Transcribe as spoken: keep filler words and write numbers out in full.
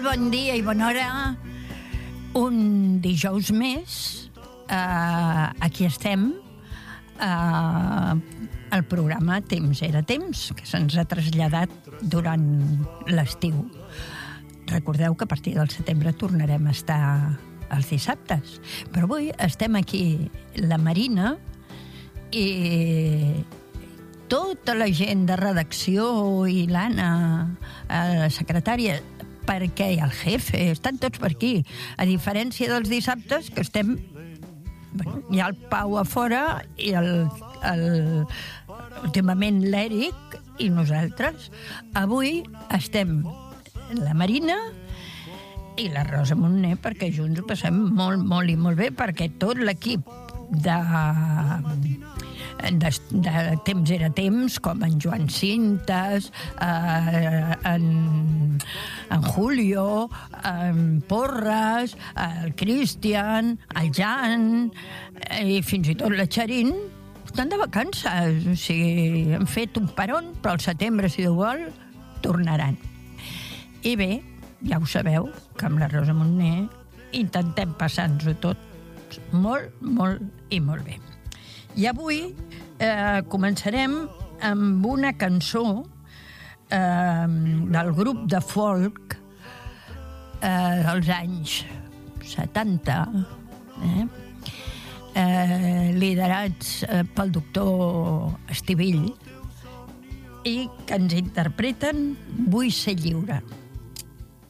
Bon dia i bona hora. Un dijous més, eh, aquí estem, eh, el programa Temps era temps, que se'ns ha traslladat durant l'estiu. Recordeu que a partir del setembre tornarem a estar els dissabtes, però avui estem aquí la Marina i tota la gent de redacció i l'Anna, la secretària, perquè el jefe, estan tots per aquí, a diferència dels dissabtes que estem, bueno, hi ha el Pau a fora i el, el, últimament l'Eric i nosaltres. Avui estem la Marina i la Rosa Montner, perquè junts ho passem molt, molt i molt bé, perquè tot l'equip de, de, de Temps era temps, com en Joan Cintas, eh, en, en Julio, en Porras, el Cristian, el Jan, i fins i tot la Charín, estan de vacances. O sigui, han fet un peron, però al setembre, si Déu vol, tornaran. I bé, ja ho sabeu, que amb la Rosa Montner intentem passar-nos-ho tot molt, molt i molt bé. I avui eh, començarem amb una cançó eh, del grup de folk eh, dels anys setanta, eh, eh, liderats eh, pel doctor Estivill, i que ens interpreten Vull ser lliure.